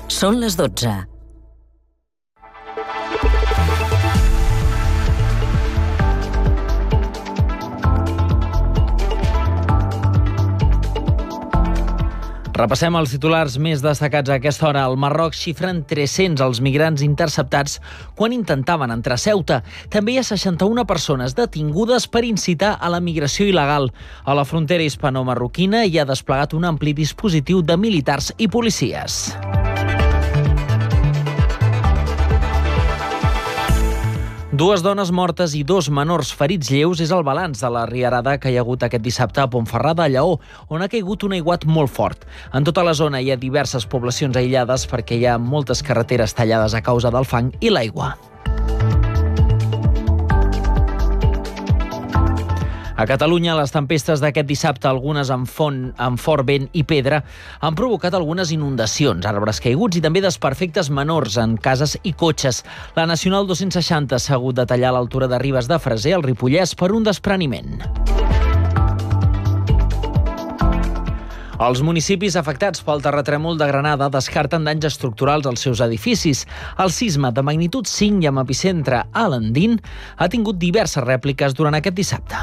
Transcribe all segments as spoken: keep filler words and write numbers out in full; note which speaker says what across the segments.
Speaker 1: Són les dotze.
Speaker 2: Repassem els titulars més destacats a aquesta hora. Al Marroc xifren tres-cents els migrants interceptats quan intentaven entrar a Ceuta. També hi ha seixanta-una persones detingudes per incitar a la migració il·legal. A la frontera hispano-marroquina hi ha desplegat un ampli dispositiu de militars i policies. Dues dones mortes i dos menors ferits lleus és el balanç de la riarada que hi ha hagut aquest dissabte a Pontferrada, a Lleó, on ha caigut un aiguat molt fort. En tota la zona hi ha diverses poblacions aïllades perquè hi ha moltes carreteres tallades a causa del fang i l'aigua. A Catalunya, les tempestes d'aquest dissabte, algunes amb, font, amb fort vent i pedra, han provocat algunes inundacions, arbres caiguts i també desperfectes menors en cases i cotxes. La Nacional dos-cents seixanta s'ha hagut de tallar a l'altura de Ribes de Freser, al Ripollès, per un despreniment. Els municipis afectats pel terratrèmol de Granada descarten danys estructurals als seus edificis. El sisme de magnitud cinc i amb epicentre a Landín ha tingut diverses rèpliques durant aquest dissabte.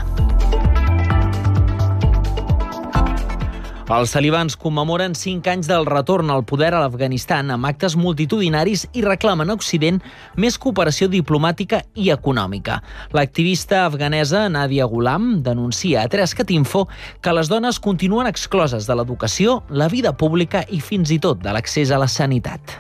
Speaker 2: Els talibans commemoren cinc anys del retorn al poder a l'Afganistan amb actes multitudinaris i reclamen a Occident més cooperació diplomàtica i econòmica. L'activista afganesa Nadia Ghulam denuncia a tres cat info que les dones continuen excloses de l'educació, la vida pública i fins i tot de l'accés a la sanitat.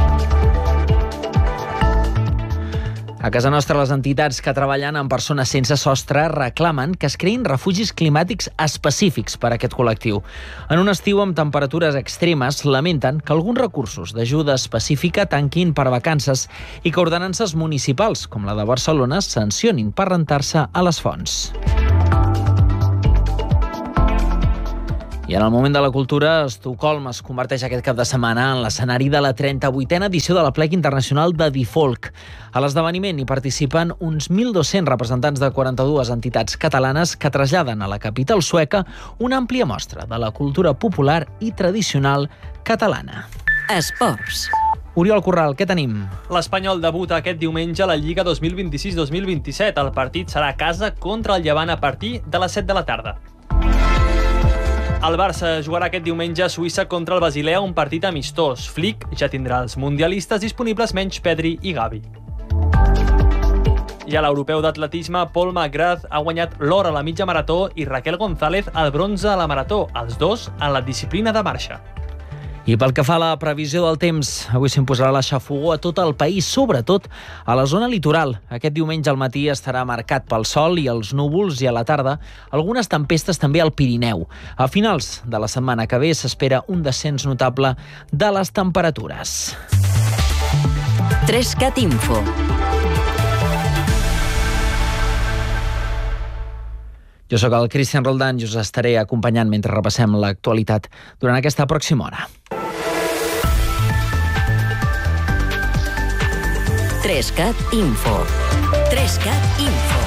Speaker 2: A casa nostra, les entitats que treballen amb persones sense sostre reclamen que es creïn refugis climàtics específics per a aquest col·lectiu. En un estiu amb temperatures extremes, lamenten que alguns recursos d'ajuda específica tanquin per vacances i que ordenances municipals, com la de Barcelona, sancionin per rentar-se a les fonts. I en el moment de la cultura, Estocolm es converteix aquest cap de setmana en l'escenari de la trenta-vuitena edició de la Plec Internacional de Difolk. A l'esdeveniment hi participen uns mil dos-cents representants de quaranta-dues entitats catalanes que traslladen a la capital sueca una àmplia mostra de la cultura popular i tradicional catalana.
Speaker 1: Esports.
Speaker 2: Oriol Corral, què tenim?
Speaker 3: L'Espanyol debuta aquest diumenge a la Lliga dos mil vint-i-sis dos mil vint-i-set. El partit serà a casa contra el Llevant a partir de les set de la tarda. El Barça jugarà aquest diumenge a Suïssa contra el Basilea, un partit amistós. Flick ja tindrà els mundialistes disponibles menys Pedri i Gavi. I a l'europeu d'atletisme, Paul McGrath ha guanyat l'or a la mitja marató i Raquel González el bronze a la marató, els dos en la disciplina de marxa.
Speaker 2: I pel que fa a la previsió del temps, avui s'imposarà la xafogor a tot el país, sobretot a la zona litoral. Aquest diumenge al matí estarà marcat pel sol i els núvols i a la tarda algunes tempestes també al Pirineu. A finals de la setmana que ve s'espera un descens notable de les temperatures.
Speaker 1: tres cat info.
Speaker 2: Jo sóc el Cristian Roldán i us estaré acompanyant mentre repassem l'actualitat durant aquesta pròxima hora.
Speaker 1: tres cat info. tres cat info.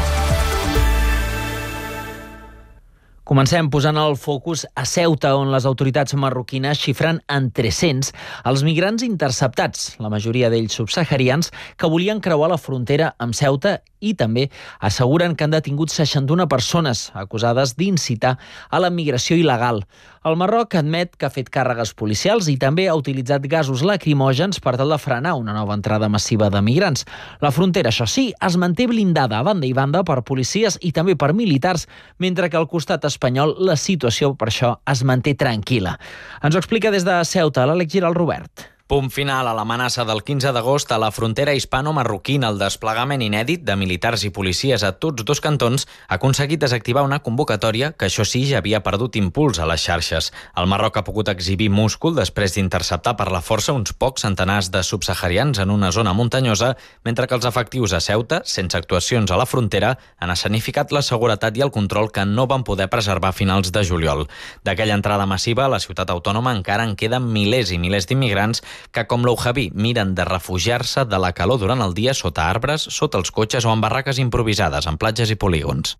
Speaker 2: Comencem posant el focus a Ceuta, on les autoritats marroquines xifren en tres-cents els migrants interceptats, la majoria d'ells subsaharians, que volien creuar la frontera amb Ceuta i també asseguren que han detingut seixanta-una persones acusades d'incitar a la migració il·legal. El Marroc admet que ha fet càrregues policials i també ha utilitzat gasos lacrimògens per tal de frenar una nova entrada massiva de migrants. La frontera, això sí, es manté blindada a banda i banda per policies i també per militars, mentre que al costat espanyol la situació, per això, es manté tranquil·la. Ens ho explica des de Ceuta l'Àlex Giral Robert.
Speaker 4: Punt final a l'amenaça del quinze d'agost a la frontera hispano-marroquina. El desplegament inèdit de militars i policies a tots dos cantons ha aconseguit desactivar una convocatòria que, això sí, ja havia perdut impuls a les xarxes. El Marroc ha pogut exhibir múscul després d'interceptar per la força uns pocs centenars de subsaharians en una zona muntanyosa, mentre que els efectius a Ceuta, sense actuacions a la frontera, han escenificat la seguretat i el control que no van poder preservar a finals de juliol. D'aquella entrada massiva a la ciutat autònoma encara en queden milers i milers d'immigrants que, com l'Oujaví, miren de refugiar-se de la calor durant el dia sota arbres, sota els cotxes o en barraques improvisades, en platges i polígons.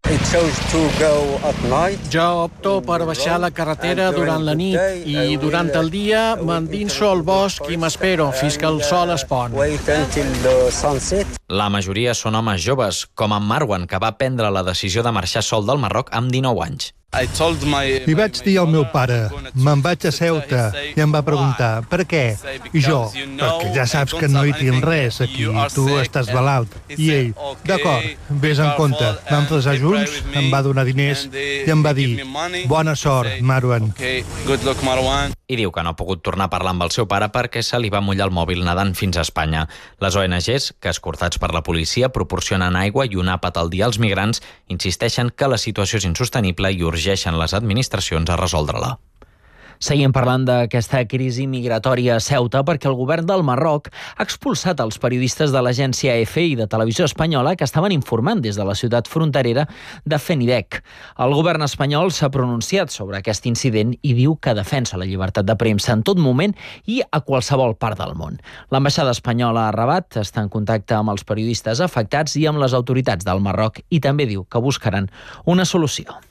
Speaker 5: Jo opto per baixar la carretera durant la nit i durant el dia m'endinso al bosc i m'espero fins que el sol es pon.
Speaker 4: La majoria són homes joves, com en Marwan, que va prendre la decisió de marxar sol del Marroc amb dinou anys.
Speaker 6: Li vaig dir al meu pare, me'n vaig a Ceuta, i em va preguntar, per què? I jo, perquè ja saps que no hi tinc res aquí, tu estàs malalt. I ell, d'acord, vés en compte. Vam tresar junts, em va donar diners i em va dir, bona sort, Marwan.
Speaker 4: I diu que no ha pogut tornar a parlar amb el seu pare perquè se li va mullar el mòbil nedant fins a Espanya. Les O N Ges, que escortats per la policia proporcionen aigua i un àpat al dia als migrants, insisteixen que la situació és insostenible i urgeixen les administracions a resoldre-la.
Speaker 2: Seguim parlant d'aquesta crisi migratòria a Ceuta perquè el govern del Marroc ha expulsat els periodistes de l'agència E F i de Televisió Espanyola que estaven informant des de la ciutat fronterera de Fenidec. El govern espanyol s'ha pronunciat sobre aquest incident i diu que defensa la llibertat de premsa en tot moment i a qualsevol part del món. L'ambaixada espanyola a Rabat està en contacte amb els periodistes afectats i amb les autoritats del Marroc i també diu que buscaran una solució.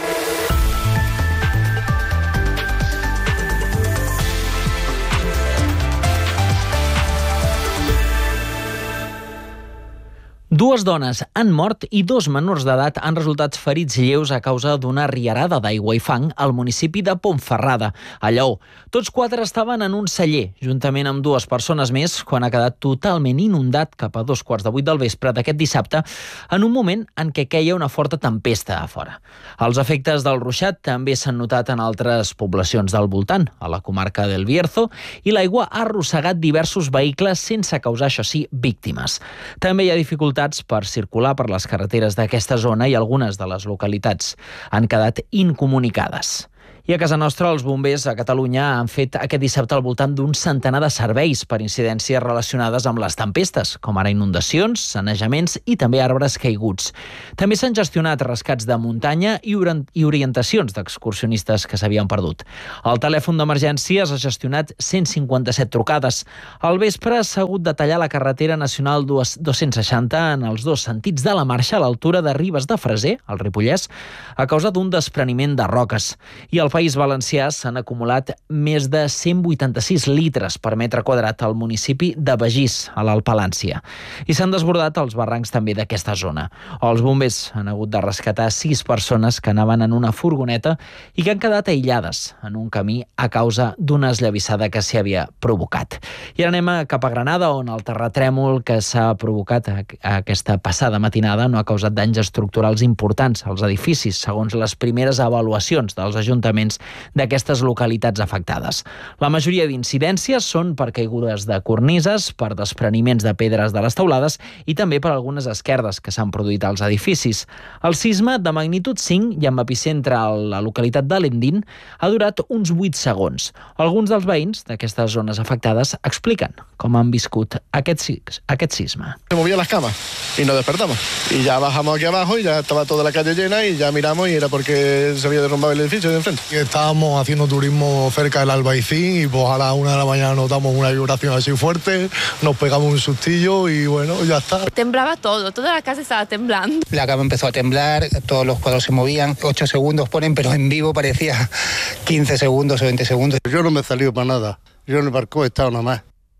Speaker 2: Dues dones han mort i dos menors d'edat han resultat ferits lleus a causa d'una rierada d'aigua i fang al municipi de Ponferrada, a Lleó. Tots quatre estaven en un celler, juntament amb dues persones més, quan ha quedat totalment inundat cap a dos quarts de vuit del vespre d'aquest dissabte, en un moment en què queia una forta tempesta a fora. Els efectes del ruixat també s'han notat en altres poblacions del voltant, a la comarca del Bierzo, i l'aigua ha arrossegat diversos vehicles sense causar, això sí, víctimes. També hi ha dificultats per circular per les carreteres d'aquesta zona i algunes de les localitats han quedat incomunicades. I a casa nostra, els bombers a Catalunya han fet aquest dissabte al voltant d'un centenar de serveis per incidències relacionades amb les tempestes, com ara inundacions, sanejaments i també arbres caiguts. També s'han gestionat rescats de muntanya i orientacions d'excursionistes que s'havien perdut. El telèfon d'emergències ha gestionat cent cinquanta-set trucades. Al vespre s'ha hagut de tallar la carretera nacional dos-cents seixanta en els dos sentits de la marxa a l'altura de Ribes de Freser, al Ripollès, a causa d'un despreniment de roques. I al País Valencià s'han acumulat més de cent vuitanta-sis litres per metre quadrat al municipi de Begís, a l'Alt Palància. I s'han desbordat els barrancs també d'aquesta zona. Els bombers han hagut de rescatar sis persones que anaven en una furgoneta i que han quedat aïllades en un camí a causa d'una esllavissada que s'hi havia provocat. I ara anem cap a Granada, on el terratrèmol que s'ha provocat aquesta passada matinada no ha causat danys estructurals importants als edificis, segons les primeres avaluacions dels ajuntaments d'aquestes localitats afectades. La majoria d'incidències són per caigudes de cornises, per despreniments de pedres de les teulades i també per algunes esquerdes que s'han produït als edificis. El sisme de magnitud cinc i amb epicentre a la localitat de Lendín ha durat uns vuit segons. Alguns dels veïns d'aquestes zones afectades expliquen com han viscut aquest, aquest sisme.
Speaker 7: Se movía las camas y nos despertamos. Y ya bajamos aquí abajo y ya estaba toda la calle llena y ya miramos y era porque se había derrumbado el edificio de enfrente.
Speaker 8: Estábamos haciendo turismo cerca del Albaicín y pues a la una de la mañana notamos una vibración así fuerte, nos pegamos un sustillo y bueno, ya está.
Speaker 9: Temblaba todo, toda la casa estaba temblando.
Speaker 10: La cama empezó a temblar, todos los cuadros se movían, ocho segundos ponen, pero en vivo parecía quince segundos o veinte segundos.
Speaker 6: Yo no me he salido para nada, yo en el barco he estado nada más.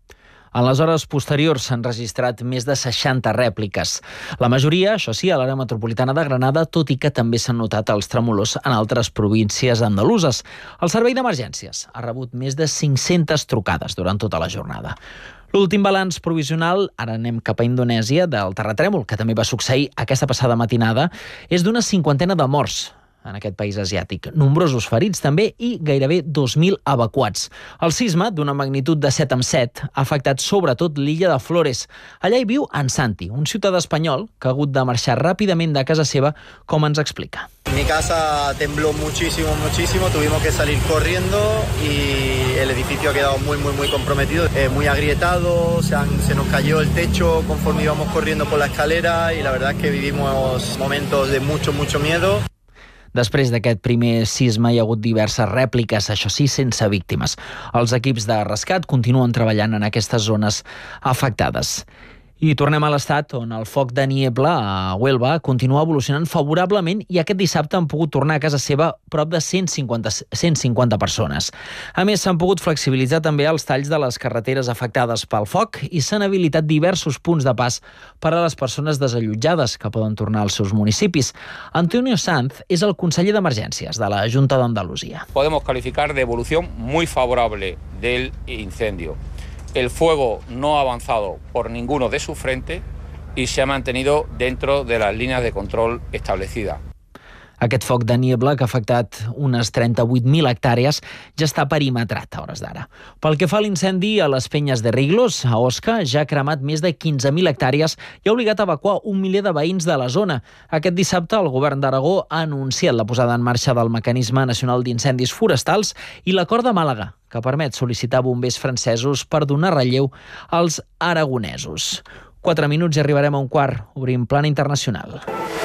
Speaker 2: En les hores posteriors s'han registrat més de seixanta rèpliques. La majoria, això sí, a l'àrea metropolitana de Granada, tot i que també s'han notat els tremolors en altres províncies andaluses. El servei d'emergències ha rebut més de cinc-centes trucades durant tota la jornada. L'últim balanç provisional, ara anem cap a Indonèsia, del terratrèmol, que també va succeir aquesta passada matinada, és d'una cinquantena de morts en aquest país asiàtic. Nombrosos ferits també i gairebé dos mil evacuats. El sisme, d'una magnitud de set coma set, ha afectat sobretot l'illa de Flores. Allà hi viu en Santi, un ciutadà espanyol que ha hagut de marxar ràpidament de casa seva, com ens explica.
Speaker 11: Mi casa tembló muchísimo, muchísimo, tuvimos que salir corriendo y el edificio ha quedado muy, muy, muy comprometido, eh, muy agrietado, se, han, se nos cayó el techo conforme íbamos corriendo por la escalera y la verdad es que vivimos momentos de mucho, mucho miedo.
Speaker 2: Després d'aquest primer sisme hi ha hagut diverses rèpliques, això sí, sense víctimes. Els equips de rescat continuen treballant en aquestes zones afectades. I tornem a l'estat, on el foc de Niebla, a Huelva, continua evolucionant favorablement i aquest dissabte han pogut tornar a casa seva prop de cent cinquanta, cent cinquanta persones. A més, s'han pogut flexibilitzar també els talls de les carreteres afectades pel foc i s'han habilitat diversos punts de pas per a les persones desallotjades que poden tornar als seus municipis. Antonio Sanz és el conseller d'Emergències de la Junta d'Andalusia.
Speaker 12: Podemos calificar de evolución muy favorable del incendio. El fuego no ha avanzado por ninguno de sus frentes y se ha mantenido dentro de las líneas de control establecidas.
Speaker 2: Aquest foc de Niebla, que ha afectat unes trenta-vuit mil hectàrees, ja està perimetrat a hores d'ara. Pel que fa a l'incendi a les Penyes de Riglos, a Osca, ja ha cremat més de quinze mil hectàrees i ha obligat a evacuar un miler de veïns de la zona. Aquest dissabte el govern d'Aragó ha anunciat la posada en marxa del Mecanisme Nacional d'Incendis Forestals i l'acord de Màlaga, que permet sol·licitar bombers francesos per donar relleu als aragonesos. Quatre minuts i arribarem a un quart. Obrim plana internacional.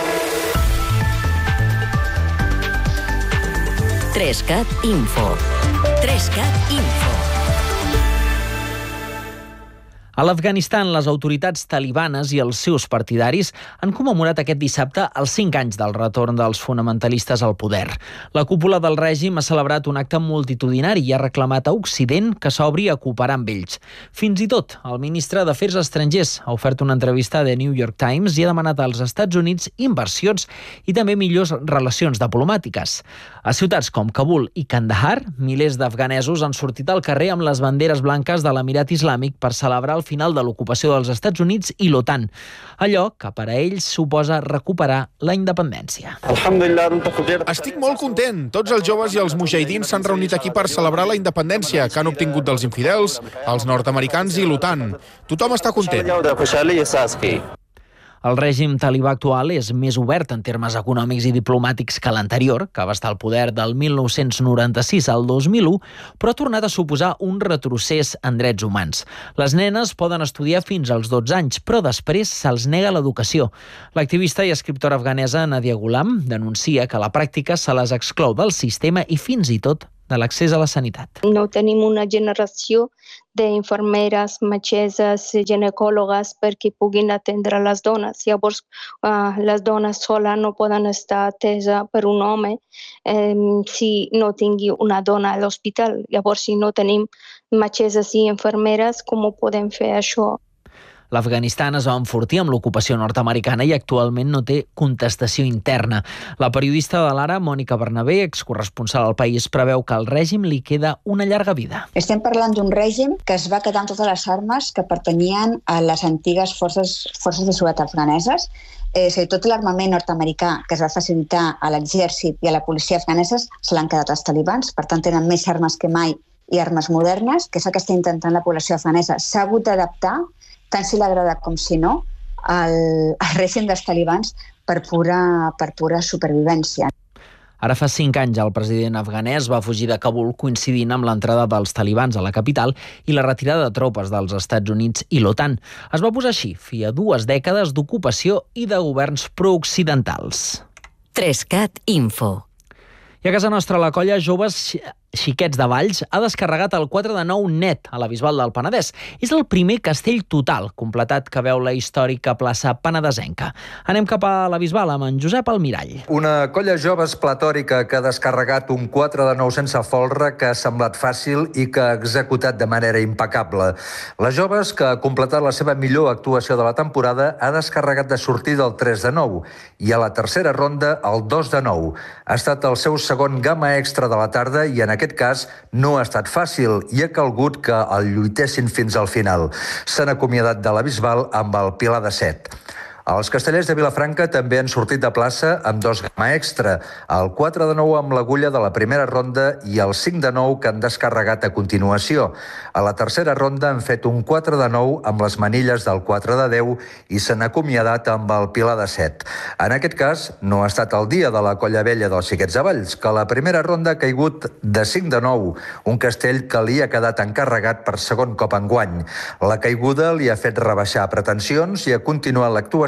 Speaker 1: Trescat Info. Trescat Info.
Speaker 2: A l'Afganistan, les autoritats talibanes i els seus partidaris han commemorat aquest dissabte els cinc anys del retorn dels fonamentalistes al poder. La cúpula del règim ha celebrat un acte multitudinari i ha reclamat a Occident que s'obri a cooperar amb ells. Fins i tot, el ministre d'Afers Estrangers ha ofert una entrevista a The New York Times i ha demanat als Estats Units inversions i també millors relacions diplomàtiques. A ciutats com Kabul i Kandahar, milers d'afganesos han sortit al carrer amb les banderes blanques de l'Emirat Islàmic per celebrar el final de l'ocupació dels Estats Units i l'OTAN, allò que per a ells suposa recuperar la independència.
Speaker 13: Estic molt content. Tots els joves i els mujahidins s'han reunit aquí per celebrar la independència que han obtingut dels infidels, els nord-americans i l'OTAN. Tothom està content.
Speaker 2: El règim talibà actual és més obert en termes econòmics i diplomàtics que l'anterior, que va estar al poder del mil nou-cents noranta-sis al dos mil u, però ha tornat a suposar un retrocés en drets humans. Les nenes poden estudiar fins als dotze anys, però després se'ls nega l'educació. L'activista i escriptora afganesa Nadia Ghulam denuncia que a la pràctica se les exclou del sistema i fins i tot de l'accés a la sanitat.
Speaker 14: No tenim una generació d'infermeres, metgesses, ginecòlogues perquè puguin atendre les dones. Llavors, uh, les dones soles no poden estar ateses per un home eh, si no tingui una dona a l'hospital. Llavors, si no tenim metgesses i infermeres, com ho podem fer això?
Speaker 2: L'Afganistan es va enfortir amb l'ocupació nord-americana i actualment no té contestació interna. La periodista de l'Ara, Mònica Bernabé, excorresponsal al País, preveu que al règim li queda una llarga vida.
Speaker 15: Estem parlant d'un règim que es va quedar amb totes les armes que pertanyien a les antigues forces, forces de seguretat afganeses. Eh, és a dir, tot l'armament nord-americà que es va facilitar a l'exèrcit i a la policia afganeses se l'han quedat els talibans, per tant tenen més armes que mai i armes modernes, que és el que està intentant la població afganesa. S'ha hagut d'adaptar, tant si l'agrada com si no, al, al règim dels talibans per pura, per pura supervivència.
Speaker 2: Ara fa cinc anys el president afganès va fugir de Kabul coincidint amb l'entrada dels talibans a la capital i la retirada de tropes dels Estats Units i l'OTAN. Es va posar així fi a dues dècades d'ocupació i de governs prooccidentals.
Speaker 1: Trescat Info.
Speaker 2: I a casa nostra la colla Joves Xiquets de Valls ha descarregat el quatre de nou net a la Bisbal del Penedès. És el primer castell total completat que veu la històrica plaça penedesenca. Anem cap a la Bisbal amb en Josep Almirall.
Speaker 16: Una colla joves platòrica que ha descarregat un quatre de nou sense folre que ha semblat fàcil i que ha executat de manera impecable. Les joves, que ha completat la seva millor actuació de la temporada, ha descarregat de sortir del tres de nou i a la tercera ronda el dos de nou. Ha estat el seu segon gamma extra de la tarda i en aquest cas no ha estat fàcil i ha calgut que el lluitessin fins al final. S'han acomiadat de la Bisbal amb el Pilar de set. Els castellers de Vilafranca també han sortit de plaça amb dos gamma extra, el quatre de nou amb l'agulla de la primera ronda i el cinc de nou que han descarregat a continuació. A la tercera ronda han fet un quatre de nou amb les manilles del quatre de deu i s'han acomiadat amb el Pilar de set. En aquest cas, no ha estat el dia de la colla vella dels Xiquets de Valls, que la primera ronda ha caigut de cinc de nou, un castell que li ha quedat encarregat per segon cop enguany. La caiguda li ha fet rebaixar pretensions i ha continuat l'actuació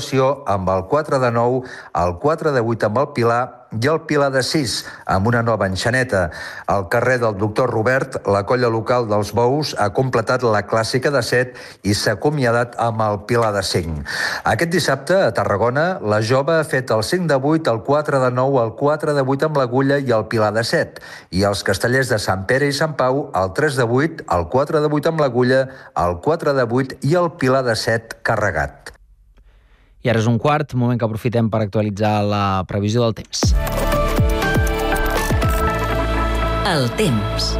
Speaker 16: puntuació amb el quatre de nou, el quatre de vuit amb el Pilar i el Pilar de sis, amb una nova enxaneta. Al carrer del Doctor Robert, la colla local dels Bous ha completat la clàssica de set i s'ha acomiadat amb el Pilar de cinc. Aquest dissabte, a Tarragona, la jove ha fet el cinc de vuit, el quatre de nou, el quatre de vuit amb l'Agulla i el Pilar de set. I els castellers de Sant Pere i Sant Pau, el tres de vuit, el quatre de vuit amb l'Agulla, el quatre de vuit i el Pilar de set carregat.
Speaker 2: I ara és un quart, moment que aprofitem per actualitzar la previsió del temps.
Speaker 1: El temps.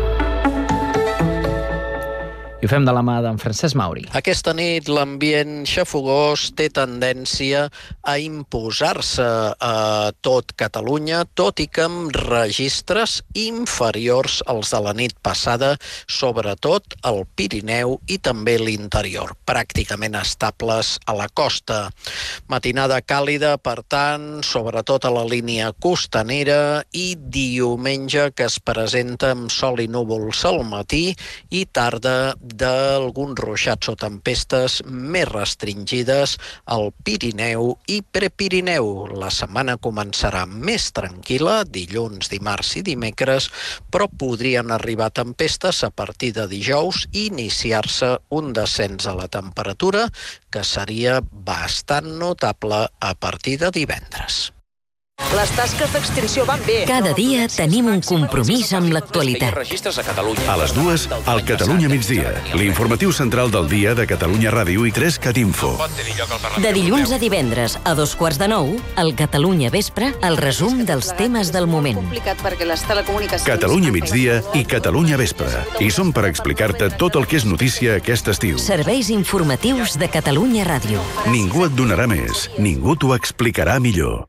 Speaker 2: I ho fem de la mà d'en Francesc Mauri.
Speaker 5: Aquesta nit l'ambient xafogós té tendència a imposar-se a tot Catalunya, tot i que amb registres inferiors als de la nit passada, sobretot al Pirineu i també l'interior, pràcticament estables a la costa. Matinada càlida, per tant, sobretot a la línia costanera, i diumenge que es presenta amb sol i núvols al matí i tarda d'alguns ruixats o tempestes més restringides al Pirineu i Prepirineu. La setmana començarà més tranquil·la, dilluns, dimarts i dimecres, però podrien arribar tempestes a partir de dijous i iniciar-se un descens a la temperatura que seria bastant notable a partir de divendres.
Speaker 17: Les tasques d'extinció van bé.
Speaker 1: Cada dia tenim un compromís amb l'actualitat.
Speaker 18: A les dues, al Catalunya migdia, l'informatiu central del dia de Catalunya Ràdio i tres cat info.
Speaker 1: De dilluns a divendres, a dos quarts de nou, al Catalunya Vespre, el resum dels temes del moment.
Speaker 18: Catalunya migdia i Catalunya Vespre. I som per explicar-te tot el que és notícia aquest estiu.
Speaker 1: Serveis informatius de Catalunya Ràdio.
Speaker 18: Ningú et donarà més, ningú t'ho explicarà millor.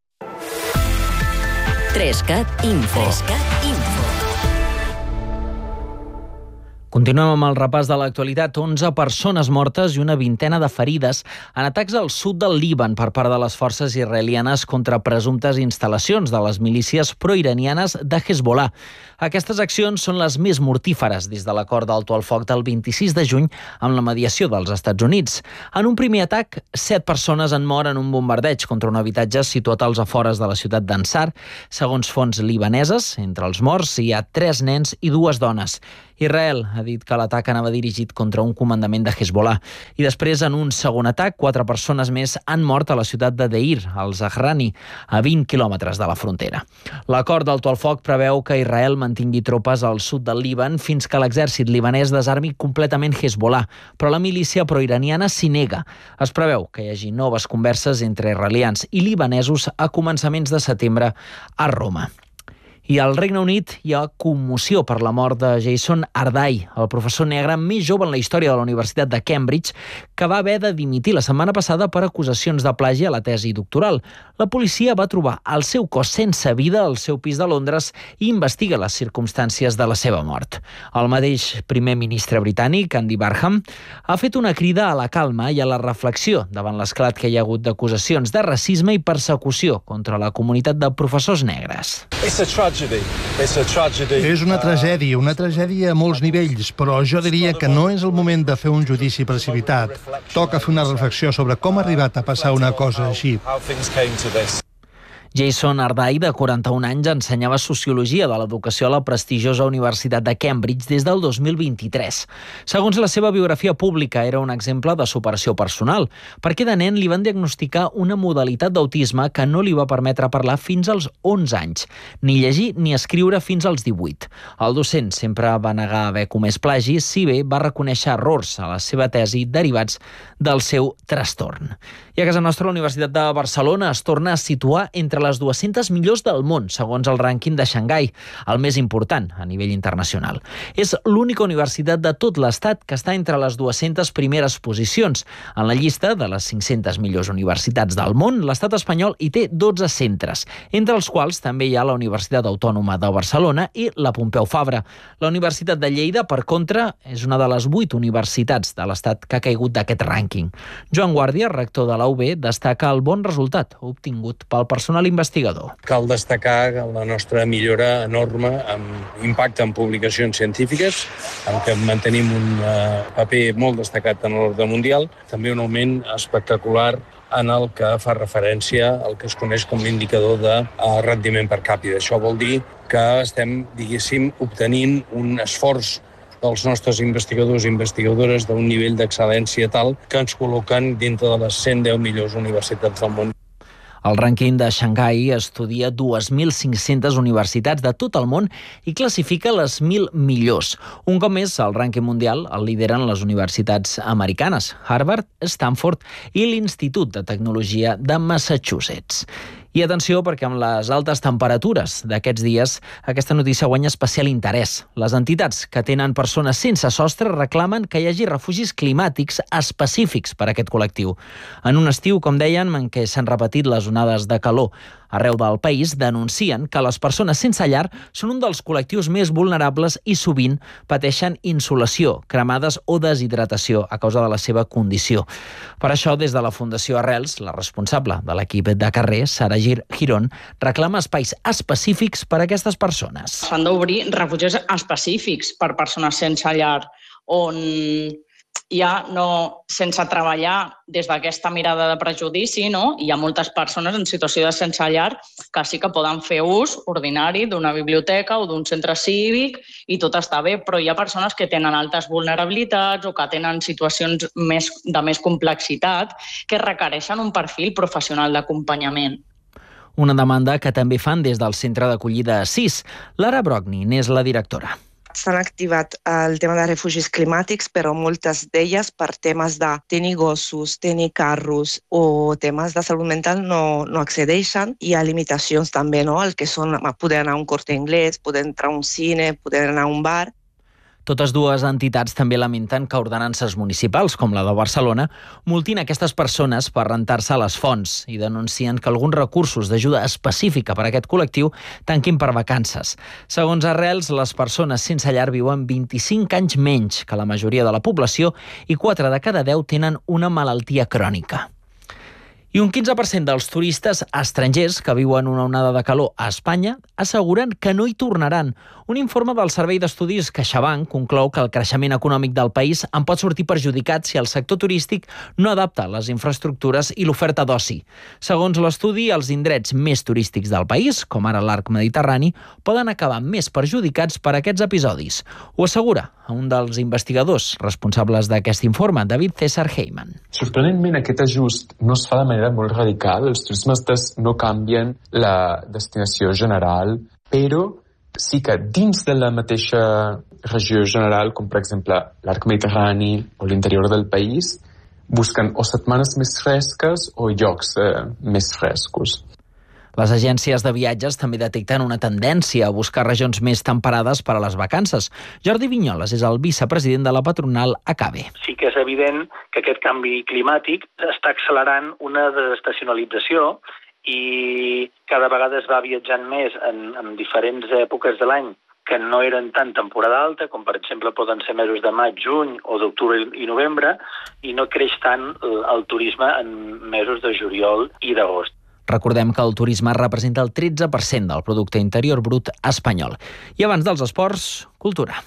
Speaker 1: tres cat info.
Speaker 2: Continuem amb el repàs de l'actualitat. onze persones mortes i una vintena de ferides en atacs al sud del Líban per part de les forces israelianes contra presumptes instal·lacions de les milícies proiranianes de Hezbollah. Aquestes accions són les més mortíferes des de l'acord d'alto al foc del vint-i-sis de juny amb la mediació dels Estats Units. En un primer atac, set persones han mort en un bombardeig contra un habitatge situat als afores de la ciutat d'Ansar. Segons fonts libaneses, entre els morts hi ha tres nens i dues dones. Israel ha dit que l'atac anava dirigit contra un comandament de Hezbollah. I després, en un segon atac, quatre persones més han mort a la ciutat de Deir, al Zahrani, a vint quilòmetres de la frontera. L'acord d'alto al foc preveu que Israel mantingui tropes al sud del Líban fins que l'exèrcit libanès desarmi completament Hezbollah, però la milícia proiraniana s'hi nega. Es preveu que hi hagi noves converses entre israelians i libanesos a començaments de setembre a Roma. I al Regne Unit hi ha commoció per la mort de Jason Ardai, el professor negre més jove en la història de la Universitat de Cambridge, que va haver de dimitir la setmana passada per acusacions de plagi a la tesi doctoral. La policia va trobar el seu cos sense vida al seu pis de Londres i investiga les circumstàncies de la seva mort. El mateix primer ministre britànic, Andy Barham, ha fet una crida a la calma i a la reflexió davant l'esclat que hi ha hagut d'acusacions de racisme i persecució contra la comunitat de professors negres.
Speaker 6: És una tragèdia, una tragèdia a molts nivells, però jo diria que no és el moment de fer un judici precipitat. Toca fer una reflexió sobre com ha arribat a passar una cosa així.
Speaker 2: Jason Ardai, de quaranta-un anys, ensenyava Sociologia de l'Educació a la prestigiosa Universitat de Cambridge des del dos mil vint-i-tres. Segons la seva biografia pública, era un exemple de superació personal, perquè de nen li van diagnosticar una modalitat d'autisme que no li va permetre parlar fins als onze anys, ni llegir ni escriure fins als divuit. El docent sempre va negar haver comès plagis, si bé va reconèixer errors a la seva tesi derivats del seu trastorn. I a casa nostra, la Universitat de Barcelona es torna a situar entre les dues-centes millors del món, segons el rànquing de Xangai, el més important a nivell internacional. És l'única universitat de tot l'Estat que està entre les dues-centes primeres posicions. En la llista de les cinc-centes millors universitats del món, l'Estat espanyol hi té dotze centres, entre els quals també hi ha la Universitat Autònoma de Barcelona i la Pompeu Fabra. La Universitat de Lleida, per contra, és una de les vuit universitats de l'Estat que ha caigut d'aquest rànquing. Joan Guàrdia, rector de la U B, destaca el bon resultat obtingut pel personal investigador.
Speaker 19: Cal destacar la nostra millora enorme amb impacte en publicacions científiques, en què mantenim un paper molt destacat en l'ordre mundial, també un augment espectacular en el que fa referència al que es coneix com l'indicador de rendiment per càpita. Això vol dir que estem, diguéssim, obtenint un esforç dels nostres investigadors i investigadores d'un nivell d'excel·lència tal que ens col·loquen dintre de les cent deu millors universitats del món.
Speaker 2: El rànquing de Xangai estudia dos mil cinc-centes universitats de tot el món i classifica les mil millors. Un cop més, el rànquing mundial el lideren les universitats americanes, Harvard, Stanford i l'Institut de Tecnologia de Massachusetts. I atenció, perquè amb les altes temperatures d'aquests dies, aquesta notícia guanya especial interès. Les entitats que tenen persones sense sostre reclamen que hi hagi refugis climàtics específics per a aquest col·lectiu. En un estiu, com deien, en què s'han repetit les onades de calor arreu del país, denuncien que les persones sense llar són un dels col·lectius més vulnerables i sovint pateixen insolació, cremades o deshidratació a causa de la seva condició. Per això, des de la Fundació Arrels, la responsable de l'equip de carrer, Sara Girón, reclama espais específics per a aquestes persones.
Speaker 20: S'han d'obrir refugis específics per persones sense llar, on ja no, sense treballar des d'aquesta mirada de prejudici, no? Hi ha moltes persones en situació de sense llar que sí que poden fer ús ordinari d'una biblioteca o d'un centre cívic i tot està bé, però hi ha persones que tenen altes vulnerabilitats o que tenen situacions més, de més complexitat que requereixen un perfil professional d'acompanyament.
Speaker 2: Una demanda que també fan des del centre d'acollida Sis. Lara Brogni n'és la directora.
Speaker 21: S'han activat el tema de refugis climàtics, però moltes d'elles per temes de tenir gossos, tenir carros o temes de salut mental no, no accedeixen. Hi ha limitacions també, no? El que són poder anar a un Corte Inglés, poder entrar a un cine, poder anar a un bar.
Speaker 2: Totes dues entitats també lamenten que ordenances municipals, com la de Barcelona, multin aquestes persones per rentar-se a les fonts i denuncien que alguns recursos d'ajuda específica per a aquest col·lectiu tanquin per vacances. Segons Arrels, les persones sense llar viuen vint-i-cinc anys menys que la majoria de la població i quatre de cada deu tenen una malaltia crònica. I un quinze per cent dels turistes estrangers que viuen una onada de calor a Espanya asseguren que no hi tornaran. Un informe del Servei d'Estudis CaixaBank conclou que el creixement econòmic del país en pot sortir perjudicat si el sector turístic no adapta les infraestructures i l'oferta d'oci. Segons l'estudi, els indrets més turístics del país, com ara l'arc mediterrani, poden acabar més perjudicats per aquests episodis. Ho assegura un dels investigadors responsables d'aquest informe, David César Heyman.
Speaker 22: Sorprenentment, aquest ajust no es fa de manera molt radical. Els turismes no canvien la destinació general, però sí que dins de la mateixa regió general, com per exemple l'arc mediterrani o l'interior del país, busquen o setmanes més fresques o llocs eh, més frescos.
Speaker 2: Les agències de viatges també detecten una tendència a buscar regions més temperades per a les vacances. Jordi Vinyoles és el vicepresident de la patronal Acabe.
Speaker 23: Sí que és evident que aquest canvi climàtic està accelerant una desestacionalització i cada vegada es va viatjant més en, en diferents èpoques de l'any que no eren tan temporada alta, com per exemple poden ser mesos de maig, juny o d'octubre i novembre, i no creix tant el turisme en mesos de juliol i d'agost.
Speaker 2: Recordem que el turisme representa el tretze per cent del producte interior brut espanyol. I abans dels esports, cultura.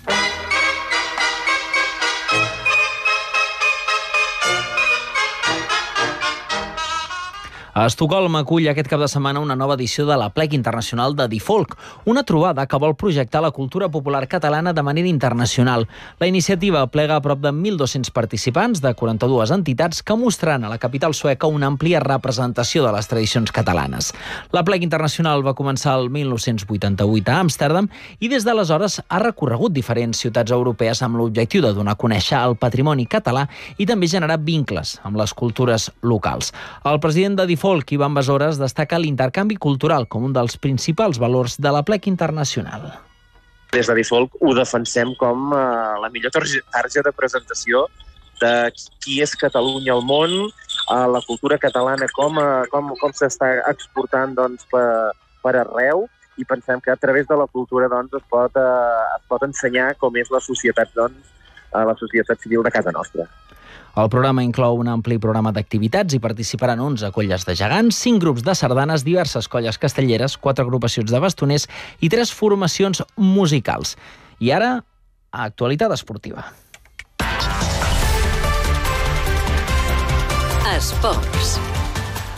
Speaker 2: A Estocolm acull aquest cap de setmana una nova edició de l'Aplec Internacional de Difolk, una trobada que vol projectar la cultura popular catalana de manera internacional. La iniciativa plega a prop de mil dos-cents participants de quaranta-dues entitats que mostraran a la capital sueca una àmplia representació de les tradicions catalanes. L'Aplec Internacional va començar el mil nou-cents vuitanta-vuit a Amsterdam i des d'aleshores ha recorregut diferents ciutats europees amb l'objectiu de donar a conèixer el patrimoni català i també generar vincles amb les cultures locals. El president de Difolk, Ivan Besores, destaca l'intercanvi cultural com un dels principals valors de l'Aplec Internacional.
Speaker 24: Des de Difolk ho defensem com eh, la millor targeta de presentació de qui és Catalunya al món, eh, la cultura catalana, com, eh, com, com s'està exportant doncs, per, per arreu, i pensem que a través de la cultura doncs, es, pot, eh, es pot ensenyar com és la societat, doncs, eh, la societat civil de casa nostra.
Speaker 2: El programa inclou un ampli programa d'activitats i participaran onze colles de gegants, cinc grups de sardanes, diverses colles castelleres, quatre agrupacions de bastoners i tres formacions musicals. I ara, actualitat esportiva.
Speaker 1: Esports.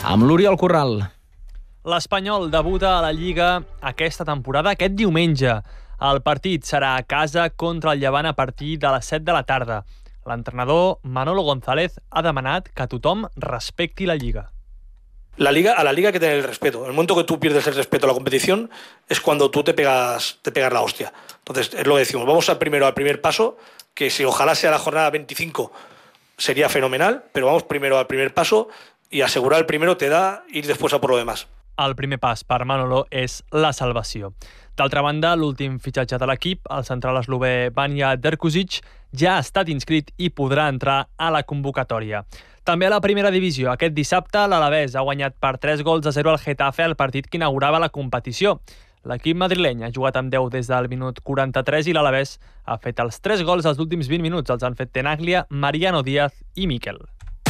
Speaker 2: Amb l'Oriol Corral.
Speaker 3: L'Espanyol debuta a la Lliga aquesta temporada aquest diumenge. El partit serà a casa contra el Llevant a partir de les set de la tarda. L'entrenador Manolo González ha demanat que tothom respecti la Lliga.
Speaker 4: La liga, a la liga hay que tener el respeto. En el momento que tú pierdes el respeto a la competición es cuando tú te pegas, te pegas la hostia. Entonces, es lo que decimos. Vamos a primero al primer paso, que si ojalá sea la jornada veinticinco sería fenomenal, pero vamos primero al primer paso y asegurar el primero te da ir después a por lo demás.
Speaker 3: El primer pas per Manolo és la salvació. D'altra banda, l'últim fitxatge de l'equip, el central eslové Vanja Drkušić, ja ha estat inscrit i podrà entrar a la convocatòria. També a la primera divisió, aquest dissabte, l'Alavés ha guanyat per tres gols a zero al Getafe al partit que inaugurava la competició. L'equip madrileny ha jugat amb deu des del minut quaranta-tres i l'Alavés ha fet els tres gols als últims vint minuts. Els han fet Tenaglia, Mariano Díaz i Miquel.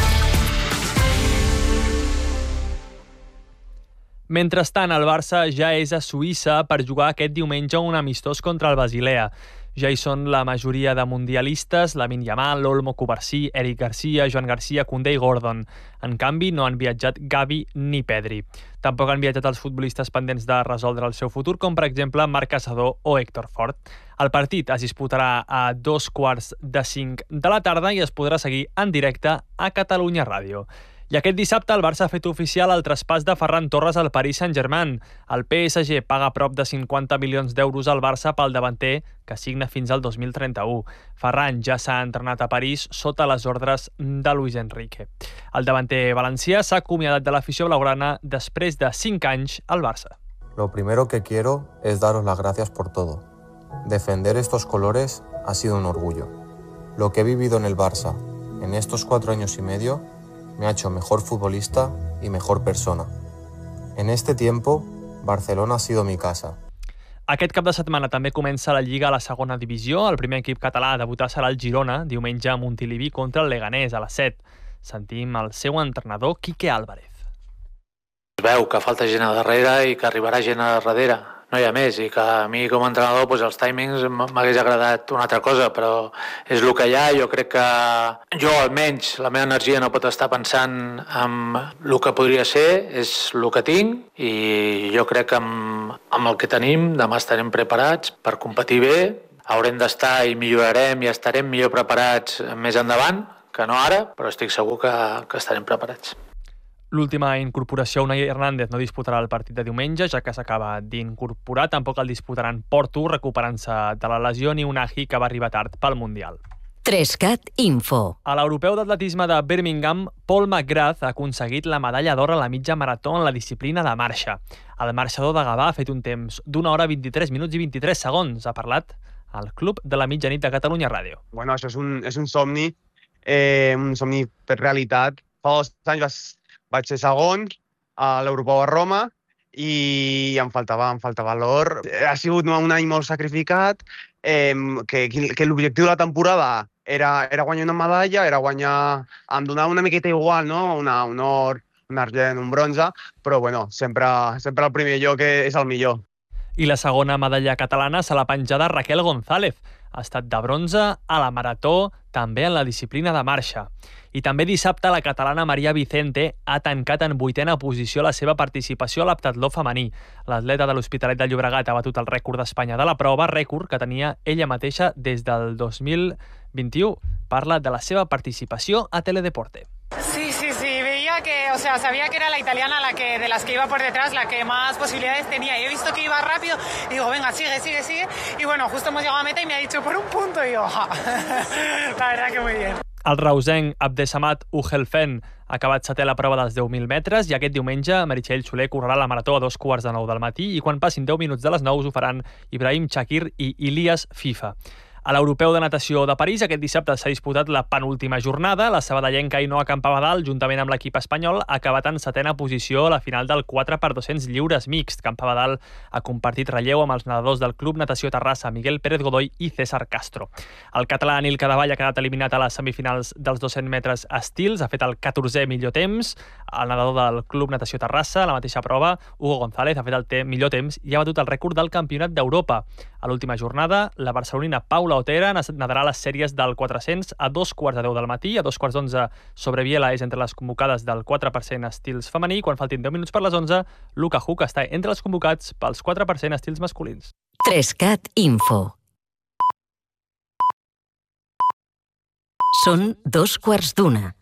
Speaker 3: Mentrestant, el Barça ja és a Suïssa per jugar aquest diumenge un amistós contra el Basilea. Ja hi són la majoria de mundialistes, Lamine Yamal, Olmo, Cubarsí, Eric Garcia, Joan Garcia, Koundé i Gordon. En canvi, no han viatjat Gavi ni Pedri. Tampoc han viatjat els futbolistes pendents de resoldre el seu futur, com per exemple Marc Caçador o Héctor Fort. El partit es disputarà a dos quarts de cinc de la tarda i es podrà seguir en directe a Catalunya Ràdio. I aquest dissabte el Barça ha fet oficial el traspàs de Ferran Torres al Paris Saint-Germain. El P S G paga prop de cinquanta milions d'euros al Barça pel davanter, que signa fins al dos mil trenta-u. Ferran ja s'ha entrenat a París sota les ordres de Luis Enrique. El davanter valencià s'ha acomiadat de l'afició blaugrana després de cinc anys al Barça.
Speaker 7: Lo primero que quiero es daros las gracias por todo. Defender estos colores ha sido un orgullo. Lo que he vivido en el Barça en estos cuatro años y medio me ha hecho mejor futbolista y mejor persona. En este tiempo, Barcelona ha sido mi casa.
Speaker 3: Aquest cap de setmana també comença la Lliga a la segona divisió. El primer equip català a debutar serà el Girona, diumenge a Montilivi contra el Leganés a les set. Sentim el seu entrenador, Quique Álvarez.
Speaker 8: Es veu que falta gent a darrere i que arribarà gent a darrere. No hi ha més, i que a mi com a entrenador doncs, els timings m'hagués agradat una altra cosa, però és el que hi ha. Jo crec que jo almenys la meva energia no pot estar pensant en el que podria ser, és el que tinc, i jo crec que amb, amb el que tenim demà estarem preparats per competir bé. Haurem d'estar i millorarem i estarem millor preparats més endavant que no ara, però estic segur que, que estarem preparats.
Speaker 3: L'última incorporació, Unai Hernández, no disputarà el partit de diumenge, ja que s'acaba d'incorporar. Tampoc el disputaran Porto, recuperant-se de la lesió, ni Unai, que va arribar tard pel Mundial.
Speaker 1: Trescat Info.
Speaker 3: A l'Europeu d'Atletisme de Birmingham, Paul McGrath ha aconseguit la medalla d'or a la mitja marató en la disciplina de marxa. El marxador de Gavà ha fet un temps d'una hora vint-i-tres minuts i vint-i-tres segons. Ha parlat al Club de la Mitjanit de Catalunya Ràdio.
Speaker 25: Bueno, això és un, és un somni, eh, un somni per realitat. Fa dos anys vas vaig ser segon a l'Europeu a Roma i em faltava, em faltava l'or. Ha sigut un any molt sacrificat, eh, que, que l'objectiu de la temporada era, era guanyar una medalla, era guanyar, em donava una miqueta igual, no? Una, un or, un argent, un bronze, però bueno, sempre, sempre el primer lloc és el millor.
Speaker 3: I la segona medalla catalana se l'ha penjada Raquel González. Ha estat de bronze a la marató, també en la disciplina de marxa. I també dissabte la catalana Maria Vicente ha tancat en vuitena posició la seva participació a l'heptatló femení. L'atleta de l'Hospitalet de Llobregat ha batut el rècord d'Espanya de la prova, rècord que tenia ella mateixa des del dos mil vint-i-u. Parla de la seva participació a Teledeporte.
Speaker 26: Sí, sí, sí, veía que, o sea, sabía que era la italiana la que de las que iba por detrás, la que más posibilidades tenía. Y he visto que iba rápido y digo, venga, sigue, sigue, sigue. Y bueno, justo hemos llegado a meta y me ha dicho por un punto y yo, ja. La verdad que muy bien.
Speaker 3: El reusenc Abdesamat Ugelfen ha acabat setè a la prova dels deu mil metres i aquest diumenge Meritxell Soler correrà la marató a dos quarts de nou del matí i quan passin deu minuts de les nou ho faran Ibrahim Chakir i Ilias Fifa. A l'Europeu de Natació de París aquest dissabte s'ha disputat la penúltima jornada. La sabadellenca Ainhoa Campabadal, juntament amb l'equip espanyol, ha acabat en setena posició a la final del quatre per dos-cents lliures mixt. Campabadal ha compartit relleu amb els nedadors del Club Natació Terrassa, Miguel Pérez Godoy i César Castro. El català Nil Cadevall ha quedat eliminat a les semifinals dels dos-cents metres estils, ha fet el catorzè millor temps. El nedador del Club Natació Terrassa, a la mateixa prova, Hugo González, ha fet el te- millor temps i ha batut el rècord del Campionat d'Europa. A l'última jornada, la barcelonina Paula Otera nadarà les sèries del quatre-cents a dos quarts de deu del matí. A dos quarts d'onze, Sobreviela és entre les convocades del quatre per cent estils femení. Quan faltin deu minuts per les onze, Luca Huck està entre els convocats pels quatre per cent estils masculins.
Speaker 1: tres cat Info. Són dos quarts d'una.